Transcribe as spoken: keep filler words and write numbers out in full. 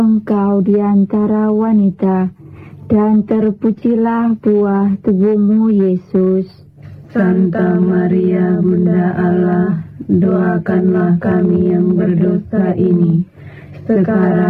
Engkau di antara wanita, dan terpujilah buah tubuhmu, Yesus. Santa Maria, Bunda Allah, doakanlah kami yang berdosa ini, sekarang